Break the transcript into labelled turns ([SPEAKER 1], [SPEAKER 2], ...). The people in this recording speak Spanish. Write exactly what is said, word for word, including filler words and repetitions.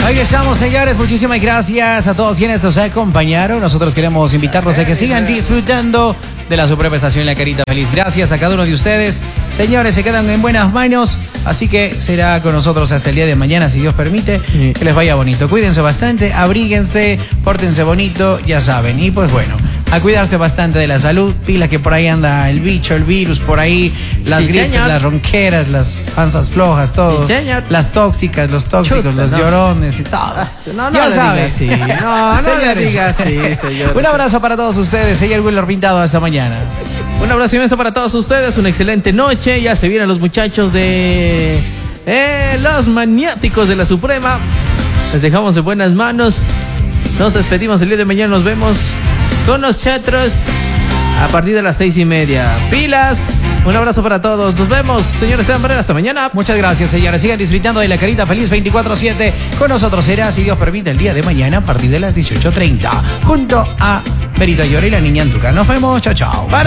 [SPEAKER 1] Ahí estamos, señores. Muchísimas gracias a todos quienes nos acompañaron. Nosotros queremos invitarlos a que sigan disfrutando de la Suprema Estación La Carita Feliz. Gracias a cada uno de ustedes. Señores, se quedan en buenas manos. Así que será con nosotros hasta el día de mañana, si Dios permite. Sí. Que les vaya bonito. Cuídense bastante, abríguense, pórtense bonito, ya saben. Y pues bueno, a cuidarse bastante de la salud. Pilas que por ahí anda el bicho, el virus, por ahí las sí, gripes, señor. Las ronqueras, las panzas flojas, todo. Sí, las tóxicas, los tóxicos, Chuta, los no. llorones y todo.
[SPEAKER 2] No, no
[SPEAKER 1] ya saben.
[SPEAKER 2] Sí. No, no le digas así, señor.
[SPEAKER 1] Un abrazo para todos ustedes. Señor Willer Pintado, hasta mañana.
[SPEAKER 2] Un abrazo inmenso para todos ustedes. Una excelente noche. Ya se vienen los muchachos de eh, los maniáticos de la Suprema. Les dejamos en buenas manos. Nos despedimos el día de mañana. Nos vemos con nosotros a partir de las seis y media. Pilas. Un abrazo para todos. Nos vemos, señor Esteban Barrera. Hasta mañana.
[SPEAKER 1] Muchas gracias, señores. Sigan disfrutando de La Carita Feliz veinticuatro siete. Con nosotros será, si Dios permite, el día de mañana a partir de las dieciocho treinta. Junto a Merito Llora y la Niña Antuca. Nos vemos. Chao, chao. Para